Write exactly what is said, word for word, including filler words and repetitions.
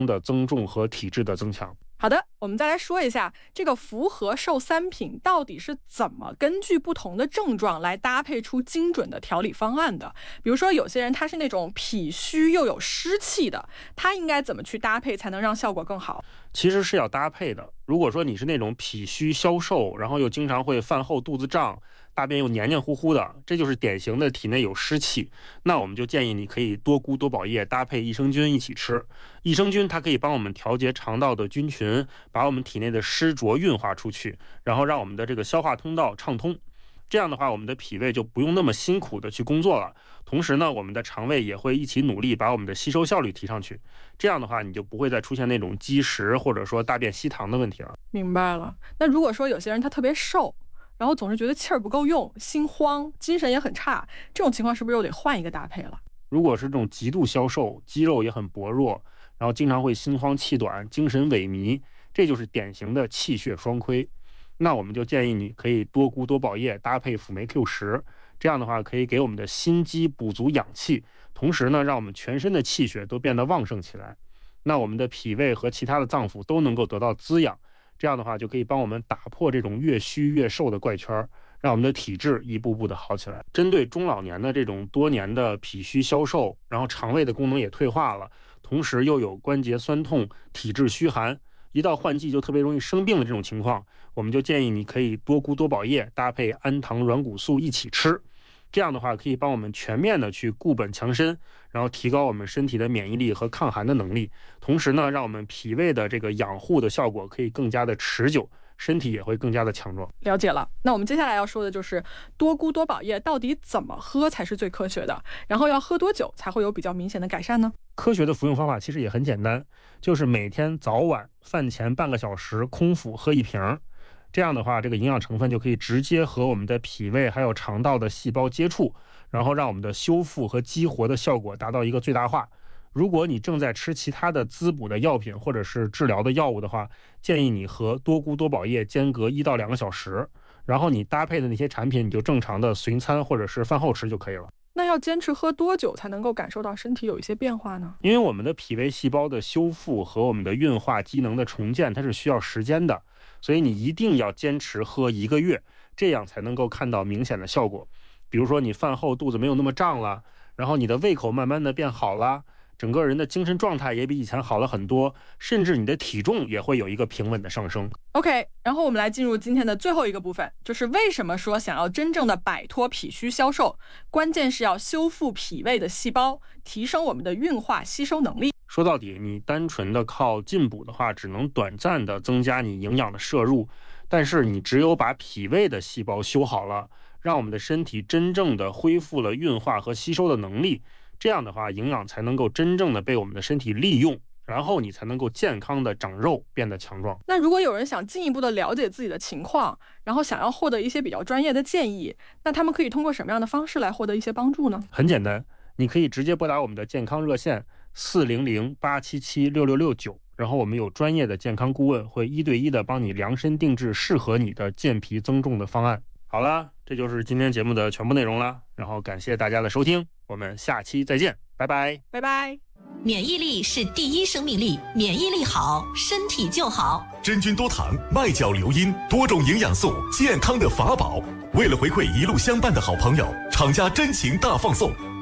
的增重和体质的增强。 好的，我们再来说一下这个复合瘦三品到底是怎么根据不同的症状来搭配出精准的调理方案的。比如说有些人他是那种脾虚又有湿气的，他应该怎么去搭配才能让效果更好？ 其实是要搭配的。如果说你是那种脾虚消瘦，然后又经常会饭后肚子胀，大便又黏黏糊糊的，这就是典型的体内有湿气。那我们就建议你可以多菇多宝叶搭配益生菌一起吃。益生菌它可以帮我们调节肠道的菌群，把我们体内的湿浊运化出去，然后让我们的这个消化通道畅通。这样的话，我们的脾胃就不用那么辛苦的去工作了。同时呢，我们的肠胃也会一起努力把我们的吸收效率提上去。这样的话，你就不会再出现那种积食或者说大便稀溏的问题了。 明白了。那如果说有些人他特别瘦，然后总是觉得气儿不够用，心慌，精神也很差，这种情况是不是又得换一个搭配了？ 如果是这种极度消瘦，肌肉也很薄弱，然后经常会心慌气短，精神萎靡，这就是典型的气血双亏。那我们就建议你可以多菇多宝叶搭配辅酶 Q 十，这样的话可以给我们的心肌补足养气，同时呢，让我们全身的气血都变得旺盛起来。那我们的脾胃和其他的脏腑都能够得到滋养，这样的话就可以帮我们打破这种越虚越瘦的怪圈，让我们的体质一步步的好起来。针对中老年的这种多年的脾虚消瘦，然后肠胃的功能也退化了，同时又有关节酸痛、体质虚寒，一到换季就特别容易生病的这种情况，我们就建议你可以多菇多宝叶搭配氨糖软骨素一起吃。这样的话可以帮我们全面的去固本强身，然后提高我们身体的免疫力和抗寒的能力，同时呢，让我们脾胃的这个养护的效果可以更加的持久，身体也会更加的强壮。 了解了。那我们接下来要说的就是多菇多宝叶到底怎么喝才是最科学的，然后要喝多久才会有比较明显的改善呢？ 科学的服用方法其实也很简单，就是每天早晚饭前半个小时空腹喝一瓶。这样的话，这个营养成分就可以直接和我们的脾胃还有肠道的细胞接触，然后让我们的修复和激活的效果达到一个最大化。如果你正在吃其他的滋补的药品或者是治疗的药物的话，建议你和多菇多宝叶间隔一到两个小时，然后你搭配的那些产品你就正常的随餐或者是饭后吃就可以了。 那要坚持喝多久才能够感受到身体有一些变化呢？ 因为我们的脾胃细胞的修复和我们的运化机能的重建，它是需要时间的，所以你一定要坚持喝一个月，这样才能够看到明显的效果。比如说你饭后肚子没有那么胀了，然后你的胃口慢慢的变好了，整个人的精神状态也比以前好了很多，甚至你的体重也会有一个平稳的上升。 OK， 然后我们来进入今天的最后一个部分，就是为什么说想要真正的摆脱脾虚消瘦，关键是要修复脾胃的细胞，提升我们的运化吸收能力。 说到底，你单纯的靠进补的话，只能短暂的增加你营养的摄入，但是你只有把脾胃的细胞修好了，让我们的身体真正的恢复了运化和吸收的能力，这样的话营养才能够真正的被我们的身体利用，然后你才能够健康的长肉，变得强壮。 那如果有人想进一步的了解自己的情况，然后想要获得一些比较专业的建议，那他们可以通过什么样的方式来获得一些帮助呢？ 很简单，你可以直接拨打我们的健康热线四零零八七七六六六九，然后我们有专业的健康顾问会一对一的帮你量身定制适合你的健脾增重的方案。好了，这就是今天节目的全部内容了，然后感谢大家的收听，我们下期再见，拜拜， 拜拜。 免疫力是第一生命力，免疫力好，身体就好。 真菌多糖、麦角硫因，多种营养素，健康的法宝。为了回馈一路相伴的好朋友，厂家真情大放送。